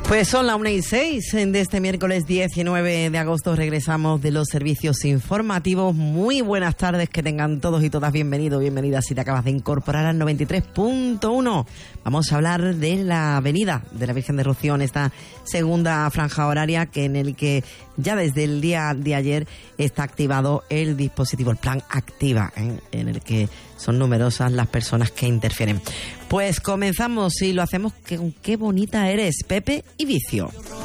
Pues son las 1:06 de este miércoles 19 de agosto. Regresamos de los servicios informativos. Muy buenas tardes, que tengan todos y todas bienvenidos, bienvenidas si te acabas de incorporar al 93.1. Vamos a hablar de la avenida de la Virgen de Rocío en esta segunda franja horaria, en el que ya desde el día de ayer está activado el dispositivo, el plan Activa, en el que son numerosas las personas que interfieren. Pues comenzamos y lo hacemos con Qué bonita eres, Pepe y Vicio.